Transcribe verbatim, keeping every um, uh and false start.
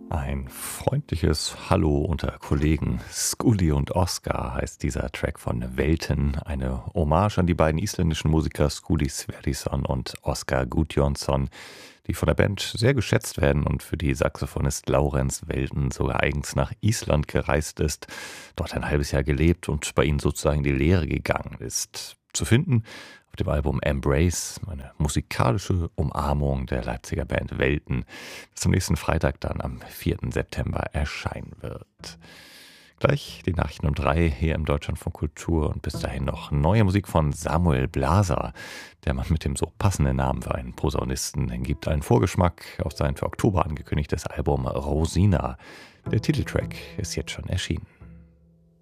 Ein freundliches Hallo unter Kollegen. Skúli und Óskar heißt dieser Track von Welten. Eine Hommage an die beiden isländischen Musiker Skúli Sverrisson und Óskar Gudjónsson, die von der Band sehr geschätzt werden und für die Saxophonist Laurens Welten sogar eigens nach Island gereist ist, dort ein halbes Jahr gelebt und bei ihnen sozusagen die Lehre gegangen ist. Zu finden auf dem Album Embrace, eine musikalische Umarmung der Leipziger Band Welten, das am nächsten Freitag dann am vierten September erscheinen wird. Gleich die Nachrichten um drei hier im Deutschlandfunk Kultur und bis dahin noch neue Musik von Samuel Blaser. Der Mann mit dem so passenden Namen für einen Posaunisten gibt einen Vorgeschmack auf sein für Oktober angekündigtes Album Rosina. Der Titeltrack ist jetzt schon erschienen.